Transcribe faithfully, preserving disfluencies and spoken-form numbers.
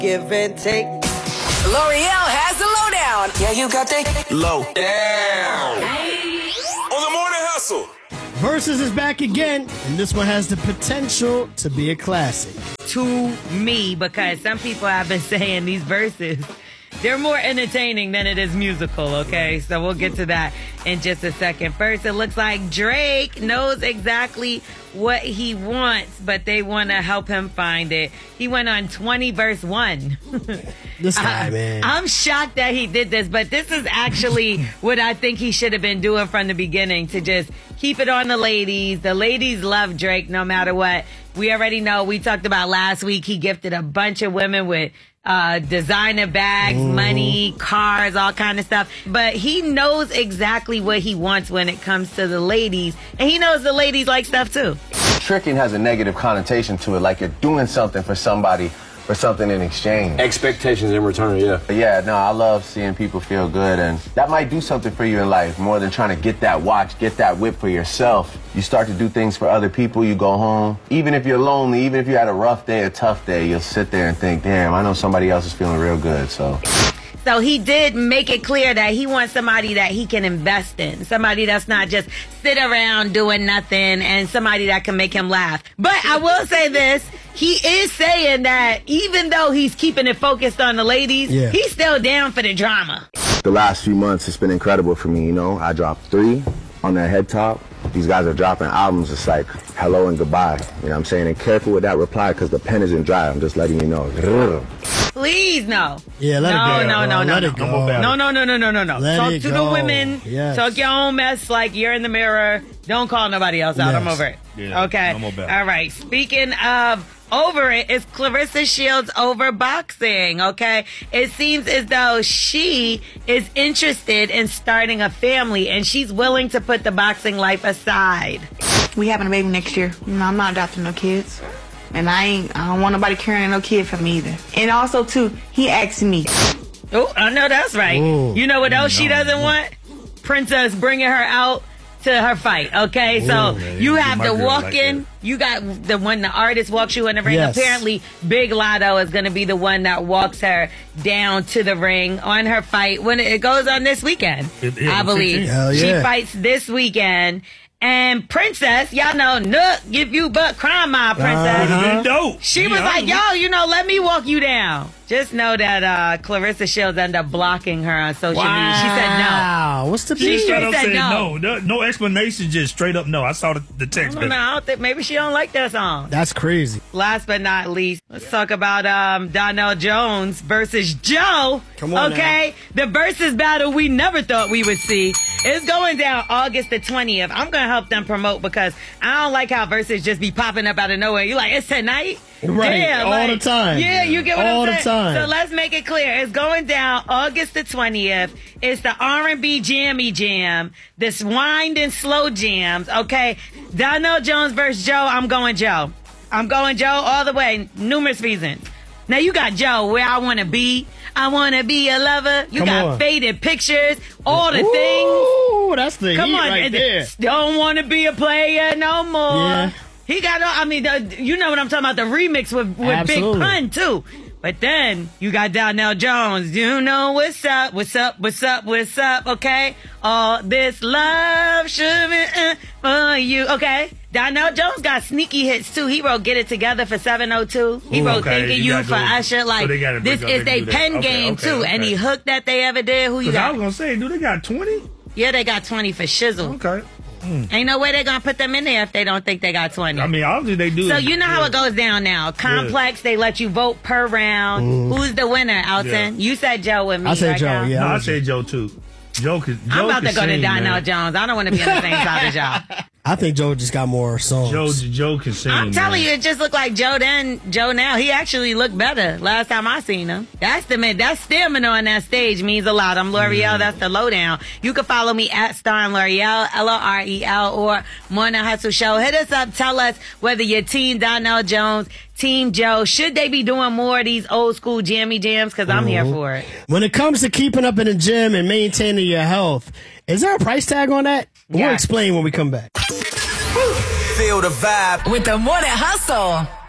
Give and take. L'Oreal has the lowdown. Yeah, you got the low down. On the Morning Hustle. Versus is back again, and this one has the potential to be a classic. To me, because some people have been saying these verses, they're more entertaining than it is musical, okay? So we'll get to that in just a second. First, it looks like Drake knows exactly what he wants, but they want to help him find it. He went on twenty verse one. This guy, I, man. I'm shocked that he did this, but this is actually what I think he should have been doing from the beginning, to just keep it on the ladies. The ladies love Drake no matter what. We already know, we talked about last week, he gifted a bunch of women with uh, designer bags, mm. money, cars, all kind of stuff. But he knows exactly what he wants when it comes to the ladies. And he knows the ladies like stuff too. Tricking has a negative connotation to it, like you're doing something for somebody for something in exchange. Expectations in return, yeah. But yeah, no, I love seeing people feel good, and that might do something for you in life more than trying to get that watch, get that whip for yourself. You start to do things for other people, you go home. Even if you're lonely, even if you had a rough day, a tough day, you'll sit there and think, damn, I know somebody else is feeling real good, so... So he did make it clear that he wants somebody that he can invest in. Somebody that's not just sit around doing nothing, and somebody that can make him laugh. But I will say this. He is saying that even though he's keeping it focused on the ladies, yeah. he's still down for the drama. The last few months, it's been incredible for me, you know. I dropped three on that head top. These guys are dropping albums. It's like hello and goodbye. You know what I'm saying? And careful with that reply, because the pen isn't dry. I'm just letting you know. Please, no. Yeah, let no, it go. No, no, no, let no. It go. No, no, no, no, no, no, no. Let Talk it to go. the women. Yes. Talk your own mess like you're in the mirror. Don't call nobody else out. Yes. I'm over it. Yeah, okay. no more bad. All right. Speaking of over it, is Claressa Shields over boxing, okay? It seems as though she is interested in starting a family, and she's willing to put the boxing life aside. We having a baby next year. You know, I'm not adopting no kids. And I ain't, I don't want nobody carrying no kid for me either. And also, too, he asked me. Oh, I know that's right. Ooh. You know what else she doesn't want? Princess bringing her out to her fight, okay? Ooh, so man, you have the walk-in. Like you got the one the artist walks you in the ring. Yes. Apparently, Big Lotto is going to be the one that walks her down to the ring on her fight when it goes on this weekend, it, it, I believe. Hell yeah. She fights this weekend. And Princess, y'all know, Nook, give you but crime, my Princess. Uh-huh. Dope. She yeah, was like, yo, you know, let me walk you down. Just know that uh, Claressa Shields ended up blocking her on social wow. media. She said no. Wow, what's the She deal? straight said no. no. No explanation, just straight up no. I saw the, the text. I don't know, I don't think, maybe she don't like that song. That's crazy. Last but not least, let's talk about um, Donnell Jones versus Joe. Come on okay? now. The versus battle we never thought we would see is going down August the twentieth. I'm going to help them promote, because I don't like how verses just be popping up out of nowhere. You're like, it's tonight? Right, Damn, all like, the time. Yeah, you get what all I'm saying? the time. So let's make it clear. It's going down August the twentieth. It's the R and B Jammy Jam, this wind and slow jams, okay? Donnell Jones versus Joe. I'm going Joe. I'm going Joe all the way, numerous reasons. Now, you got Joe, Where I Want to Be. I Want to Be a Lover. You Come got on. Faded Pictures, all the Ooh, things. Ooh, that's the Come heat on, right there. Don't want to be a player no more. Yeah. He got, I mean, the, you know what I'm talking about, the remix with, with Big Pun, too. But then you got Donnell Jones. You know what's up, what's up, what's up, what's up, okay? All this love should be uh, for you, okay? Donnell Jones got sneaky hits, too. He wrote Get It Together for seven oh two. He Ooh, wrote okay. Thinking You You for go, Usher. Like, so this is their pen okay, game, okay, too. okay. Any hook that they ever did, who you got? I was going to say, do they got twenty? Yeah, they got twenty for Shizzle. Okay. Mm. Ain't no way they're going to put them in there if they don't think they got twenty. I mean, obviously they do. So you know yeah. how it goes down now. Complex, yeah. They let you vote per round. Mm. Who's the winner, Alton? Yeah. You said Joe with me, I said right Joe, now? yeah. No, I said Joe, too. Joe could, Joe I'm about to go sing, to Donnell man. Jones. I don't want to be on the same side as y'all. I think Joe just got more songs. Joe, Joe can sing. I'm telling man. you, it just looked like Joe then, Joe now. He actually looked better last time I seen him. That's the man. That stamina on that stage means a lot. I'm L'Oreal. Mm. That's the lowdown. You can follow me at Star and L'Oreal, L O R E L, or Morning Hustle Show. Hit us up. Tell us whether you're Team Donnell Jones, Team Joe. Should they be doing more of these old school jammy jams? Because I'm mm-hmm. here for it. When it comes to keeping up in the gym and maintaining your health, is there a price tag on that? Yeah. We'll explain when we come back. Feel the vibe with the Morning Hustle.